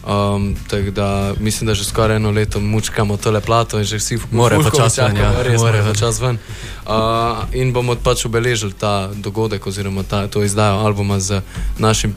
Tako da mislim, da že skoraj 1 leto mučkamo tole plato in že vsi more počas ven. In bomo pač obeležili ta dogodek oziroma to izdajo albuma z našim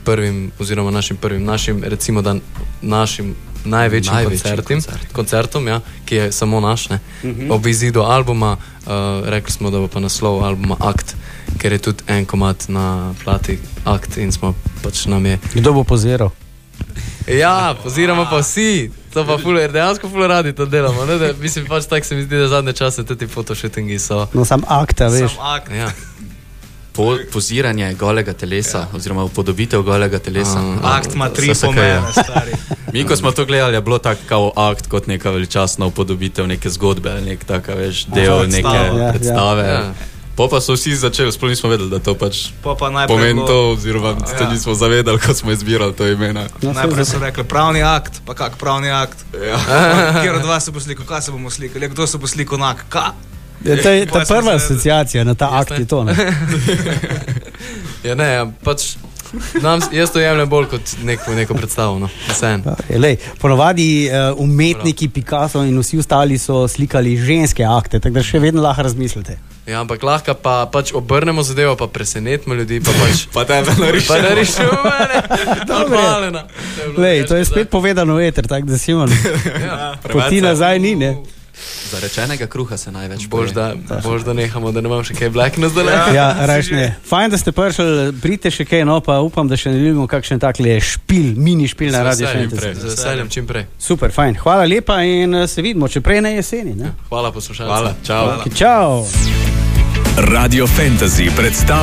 recimo da našim največjim koncertom, ja, ki je samo naš, ne. Ob izidu albuma rekli smo, da bo pa naslov albuma Akt, ker je tudi en komad na plati Akt in smo pač nam je... Kdo bo poziral? Ja, poziramo pa vsi. To pa dejansko ful radi to delamo, ne? Da, mislim, pač tako se mi zdi, da zadnje čase tudi fotoshootingi so... No, sam Akta, veš. Sam Akt. Ja. Poziranje golega telesa, oziroma upodobitev golega telesa. Akt ima 3 pomene, stari. Mi, ko smo to gledali, je bilo tako kao akt kot neka veličastna upodobitev neke zgodbe, nek taka, veš, del neke predstave. Ja. Pa so vsi začeli, sploh nismo vedeli, da to pač pomeni to, oziroma se nismo zavedali, ko smo izbirali to imena. Najprej so rekli pravni akt, pa kak pravni akt. Kjer od vas se bo slikal, kaj se bomo slikali, kdo se bo slikal onak, ka? To je ta prva asociacija na ta akt je to, ne? Ja, ne, pač jaz to jemljem bolj kot neko predstavo, no. Ponovadi umetniki Picasso in vsi ostali so slikali ženske akte, tako da še vedno lahko razmislite. Ja, ampak lahko pa pač obrnemo zadevo, pa presenetimo ljudi, pa pač... Pa tebe narišemo mene. Normalena. To je spet povedano veter, tako da Simon. Poti nazaj ni, ne? Zarečenega kruha se največ bož da nehamo, da ne imam še kaj blakna zdaj. Ja, rajš ne. Fajn, da ste prišli, pridite še kaj, no pa upam, da še ne ljubimo kakšen takle mini špil na Radio Fantasy. Z veseljem, čim prej. Super, fajn. Hvala lepa in se vidimo, če prej na jeseni. Ne? Hvala poslušalcem. Hvala, čau. Čau. Radio Fantasy predstavlja